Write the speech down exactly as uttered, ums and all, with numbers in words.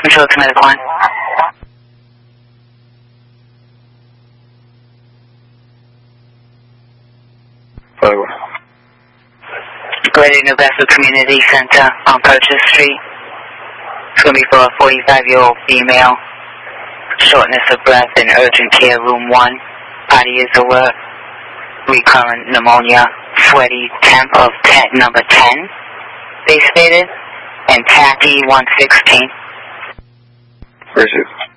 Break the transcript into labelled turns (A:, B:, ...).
A: Control to Medic one.
B: Hello.
A: Ready New Vessel Community Center on Purchase Street. It's going to be for a forty-five-year-old female. Shortness of breath in urgent care room one. Body is alert. Recurrent pneumonia. Sweaty temp of ten, number ten. They stated. And Tacky one sixteen.
B: Where is it?